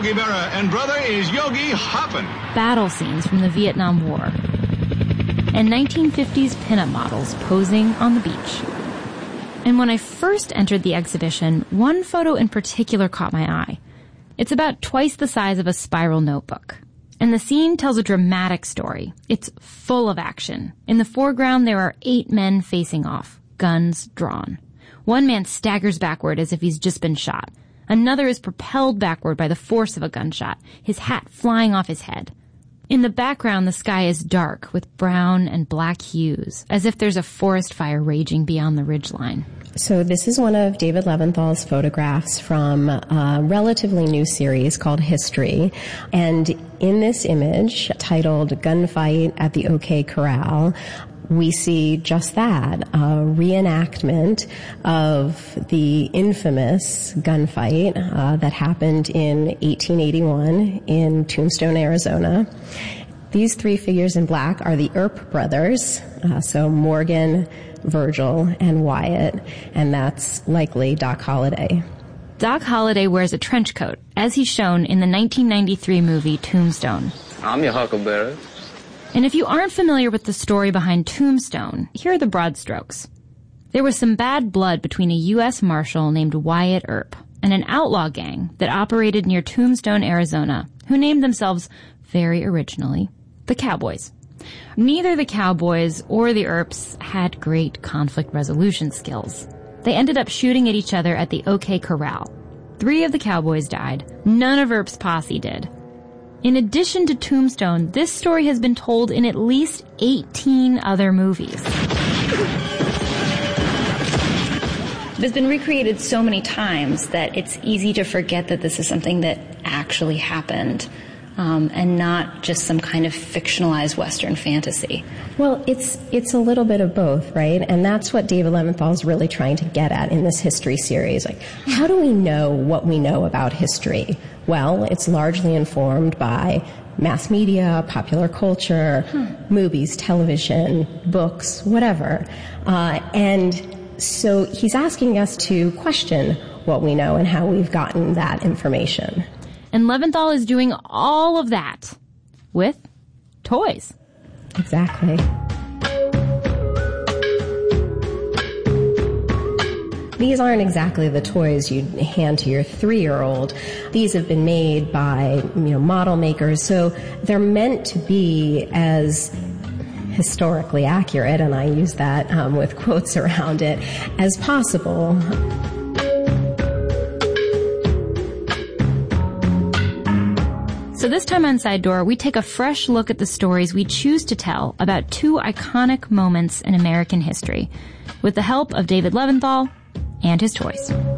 Yogi Berra and brother is Yogi Hoppin'. Battle scenes from the Vietnam War. And 1950s pinup models posing on the beach. And when I first entered the exhibition, one photo in particular caught my eye. It's about twice the size of a spiral notebook. And the scene tells a dramatic story. It's full of action. In the foreground, there are 8 men facing off, guns drawn. One man staggers backward as if he's just been shot. Another is propelled backward by the force of a gunshot, his hat flying off his head. In the background, the sky is dark with brown and black hues, as if there's a forest fire raging beyond the ridgeline. So this is one of David Leventhal's photographs from a relatively new series called History. And in this image, titled Gunfight at the OK Corral, we see just that, a reenactment of the infamous gunfight that happened in 1881 in Tombstone, Arizona. These 3 figures in black are the Earp brothers, so Morgan, Virgil, and Wyatt, and that's likely Doc Holliday. Doc Holliday wears a trench coat, as he's shown in the 1993 movie Tombstone. I'm your huckleberry. And if you aren't familiar with the story behind Tombstone, here are the broad strokes. There was some bad blood between a U.S. Marshal named Wyatt Earp and an outlaw gang that operated near Tombstone, Arizona, who named themselves, very originally, the Cowboys. Neither the Cowboys or the Earps had great conflict resolution skills. They ended up shooting at each other at the OK Corral. 3 of the Cowboys died. None of Earp's posse did. In addition to Tombstone, this story has been told in at least 18 other movies. It has been recreated so many times that it's easy to forget that this is something that actually happened, and not just some kind of fictionalized Western fantasy. Well, it's a little bit of both, right? And that's what David Leventhal is really trying to get at in this history series. Like, how do we know what we know about history? Well, it's largely informed by mass media, popular culture, movies, television, books, whatever. And so he's asking us to question what we know and how we've gotten that information. And Leventhal is doing all of that with toys. Exactly. These aren't exactly the toys you'd hand to your 3-year-old. These have been made by, model makers, so they're meant to be as historically accurate, and I use that with quotes around it, as possible. So this time on Side Door, we take a fresh look at the stories we choose to tell about 2 iconic moments in American history, with the help of David Leventhal and his toys.